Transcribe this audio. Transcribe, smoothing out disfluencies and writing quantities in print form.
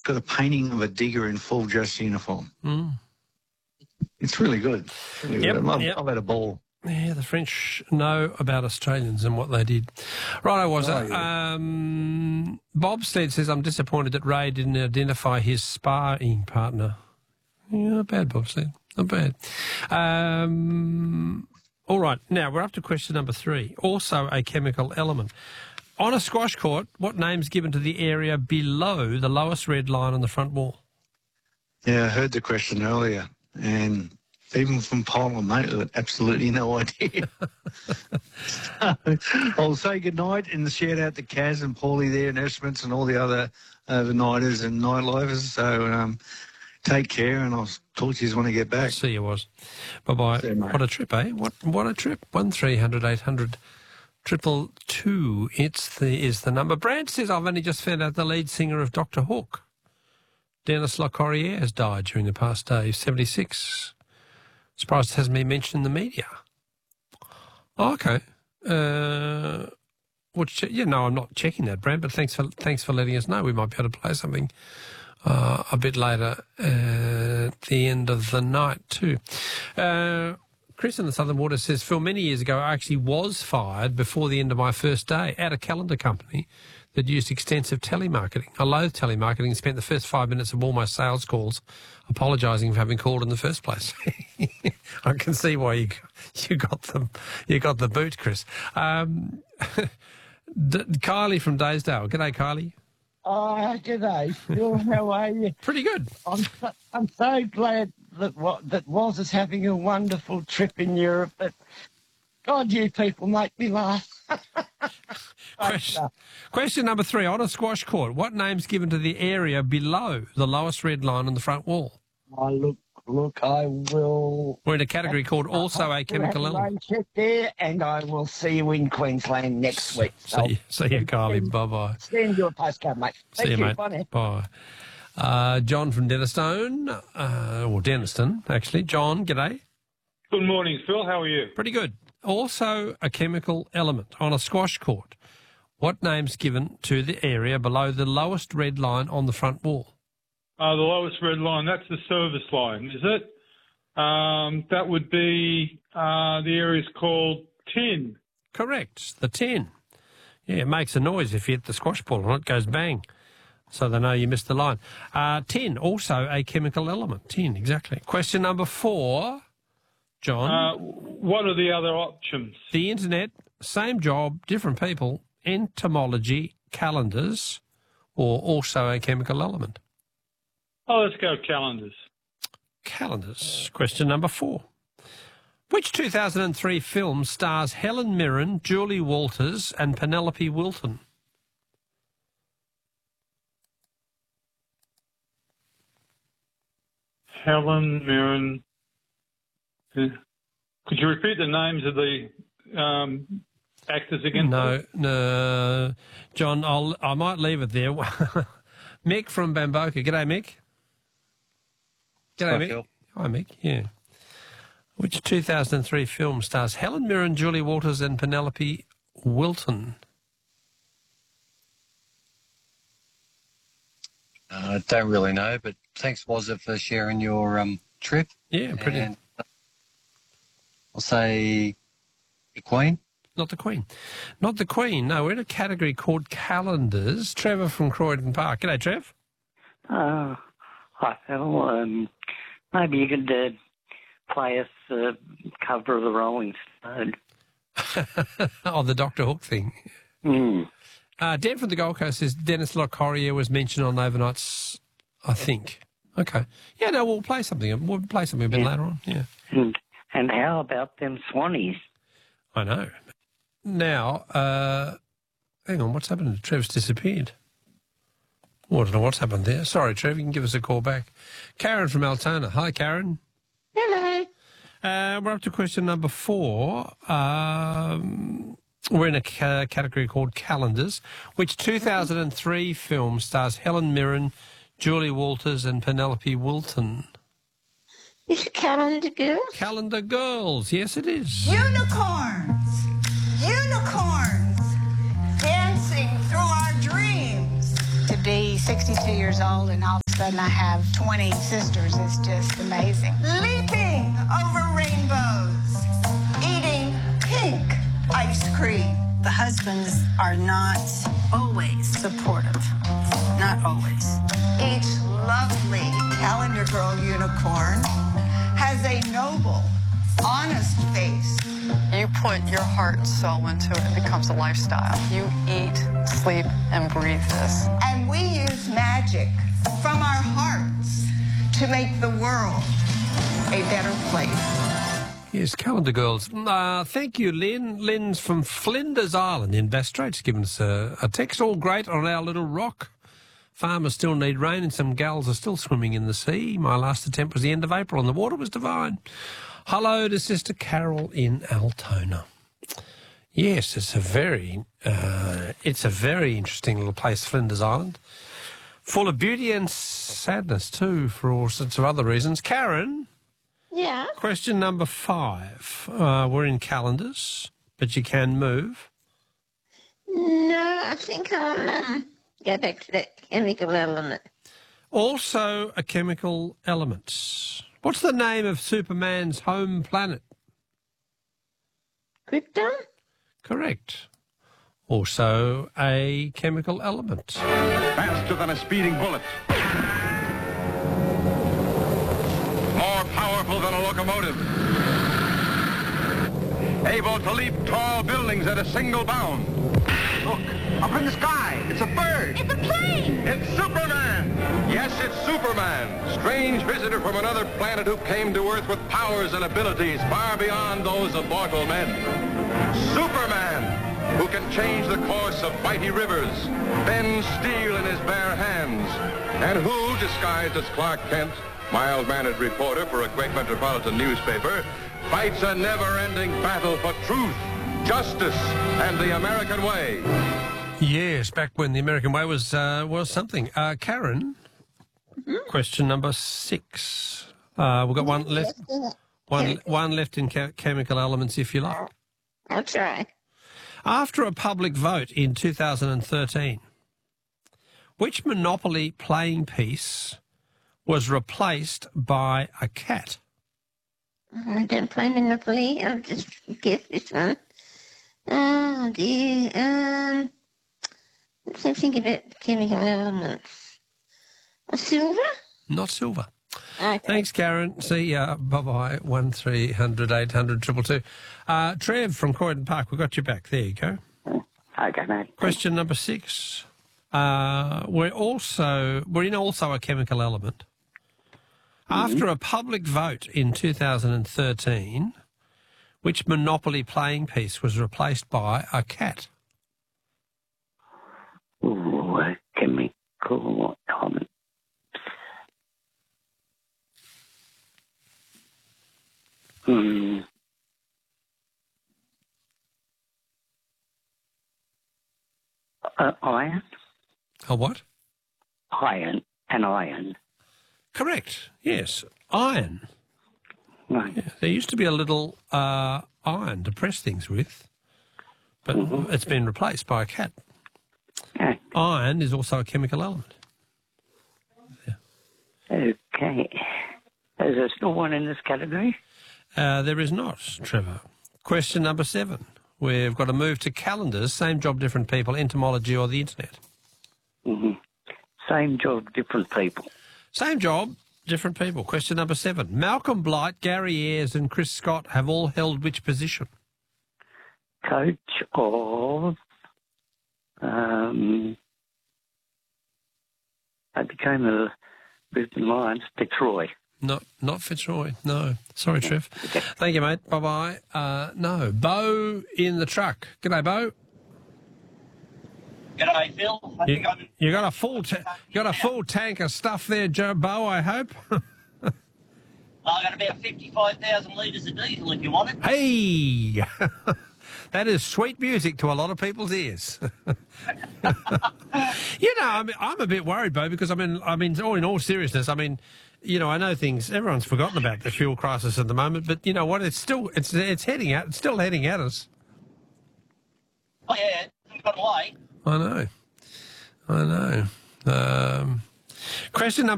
got a painting of a digger in full dress uniform. It's really good. Really good. I've had a ball. Yeah, the French know about Australians and what they did. Right, I was. Bobsled says, I'm disappointed that Ray didn't identify his sparring partner. Yeah, not bad, Bobsled. Not bad. All right, now we're up to question number 3. Also a chemical element. On a squash court, what name's given to the area below the lowest red line on the front wall? Yeah, I heard the question earlier, and even from Poland, mate, I had absolutely no idea. I'll say goodnight and shout out to Kaz and Paulie there and Estimates and all the other overnighters and nightlifers. So take care, and I'll talk to you when I get back. See you, was. Bye-bye. You, what a trip, eh? What a trip. 1300 800 222 is the number. Brad says, I've only just found out the lead singer of Dr. Hook, Dennis Locorriere, has died during the past day. He's 76. Surprised it hasn't been mentioned in the media. Oh, okay. I'm not checking that, Brad, but thanks for letting us know. We might be able to play something a bit later at the end of the night too. Chris in the Southern Water says, Phil, many years ago I actually was fired before the end of my first day at a calendar company that used extensive telemarketing. I loathed telemarketing and spent the first 5 minutes of all my sales calls apologising for having called in the first place. I can see why you got the boot, Chris. Kylie from Daysdale. G'day, Kylie. Oh, g'day, Phil. How are you? Pretty good. I'm so glad that Woz is having a wonderful trip in Europe. But God, you people make me laugh. Question number 3. On a squash court, what name's given to the area below the lowest red line on the front wall? Oh, look, I will... We're in a category called also a chemical element. Check there, and I will see you in Queensland next week. See you, Kylie. Bye-bye. Send you a postcard, mate. See you, mate. Bye. Bye. John from Denniston, or Denniston, actually. John, g'day. Good morning, Phil. How are you? Pretty good. Also a chemical element on a squash court. What name's given to the area below the lowest red line on the front wall? The lowest red line, that's the service line, is it? That would be, the area's called tin. Correct, the tin. Yeah, it makes a noise if you hit the squash ball and it goes bang. So they know you missed the line. Tin, also a chemical element. Tin, exactly. Question number 4, John. What are the other options? The internet, same job, different people, entomology, calendars, or also a chemical element. Oh, let's go calendars. Calendars. Question number 4. Which 2003 film stars Helen Mirren, Julie Walters and Penelope Wilton? Helen Mirren. Could you repeat the names of the actors again? No. John, I might leave it there. Mick from Bamboka. G'day, Mick. G'day, Mick. Phil. Hi, Mick. Yeah. Which 2003 film stars Helen Mirren, Julie Walters and Penelope Wilton? I don't really know, but thanks, Wazza, for sharing your trip. Yeah, pretty. And I'll say the Queen. Not the Queen. Not the Queen. No, we're in a category called calendars. Trevor from Croydon Park. G'day, Trev. Hi, Phil. Maybe you could play us a cover of the Rolling Stone. Oh, the Dr. Hook thing. Dan from the Gold Coast says Dennis Locorriere was mentioned on Overnights, I think. Okay. Yeah, no, we'll play something. We'll play something a bit later on. Yeah. And how about them Swannies? I know. Now, hang on, what's happened? Trev's disappeared. Oh, I don't know what's happened there. Sorry, Trev, you can give us a call back. Karen from Altona. Hi, Karen. Hello. We're up to question number 4. We're in a category called calendars. Which 2003 film stars Helen Mirren, Julie Walters and Penelope Wilton? Is it Calendar Girls? Calendar Girls. Yes, it is. Unicorns! Unicorns! Dancing through our dreams. To be 60 62 years old, and all of a sudden I have 20 sisters. It's just amazing. Leaping over rainbows, eating pink ice cream. The husbands are not always supportive. Not always. Each lovely calendar girl unicorn has a noble, honest face. You put your heart and soul into it, it becomes a lifestyle. You eat, sleep, and breathe this. And we use magic from our hearts to make the world a better place. Yes, Calendar Girls. Thank you, Lynn. Lynn's from Flinders Island in Bass Strait's given us a text. All great on our little rock. Farmers still need rain and some gulls are still swimming in the sea. My last attempt was the end of April and the water was divine. Hello to Sister Carol in Altona. Yes, it's a very interesting little place, Flinders Island. Full of beauty and sadness too, for all sorts of other reasons. Karen? Yeah? Question number 5. We're in calendars, but you can move. No, I think I'll go back to that chemical element. Also a chemical element. What's the name of Superman's home planet? Krypton? Correct. Also a chemical element. Faster than a speeding bullet. More powerful than a locomotive. Able to leap tall buildings at a single bound. Look, up in the sky. It's a bird. It's a plane. It's Superman. Yes, it's Superman. Strange visitor from another planet who came to Earth with powers and abilities far beyond those of mortal men. Superman, who can change the course of mighty rivers, bend steel in his bare hands, and who, disguised as Clark Kent, mild-mannered reporter for a great metropolitan newspaper, fights a never-ending battle for truth, justice, and the American way. Yes, back when the American way was something. Karen, question number 6. We've got one left. One left in chemical elements, if you like. I'll try. After a public vote in 2013, which Monopoly playing piece was replaced by a cat? I don't play Monopoly. I'll just guess this one. Oh, dear. Let's think about chemical elements. A silver? Not silver. Okay. Thanks, Karen. See ya. Bye-bye. 1300 800 222. Trev from Croydon Park, we've got you back. There you go. Okay, mate. Question number 6. We're in also a chemical element. After a public vote in 2013, which Monopoly playing piece was replaced by a cat? Ooh, a chemical element. Iron? A what? Iron. An iron. Correct. Yes. Iron. Right. Yeah, there used to be a little iron to press things with, but it's been replaced by a cat. Okay. Iron is also a chemical element. Yeah. Okay. Is there still one in this category? There is not, Trevor. Question number 7. We've got to move to calendars. Same job, different people. Entomology or the internet? Same job, different people. Same job, different people. Question number 7. Malcolm Blight, Gary Ayres and Chris Scott have all held which position? Coach of... I became a Brisbane Lions, Fitzroy. Not Fitzroy, no. Sorry, Trev. Okay. Thank you, mate. Bye-bye. No, Bo in the truck. G'day, Bo. G'day, Phil. You got a full tank of stuff there, Bo, I hope? I got about 55,000 litres of diesel if you want it. Hey! That is sweet music to a lot of people's ears. I'm a bit worried, Bo, because I mean, in all seriousness, I know things. Everyone's forgotten about the fuel crisis at the moment, but you know what? It's still heading out. It's still heading at us. Oh yeah, it's got away. I know. Question number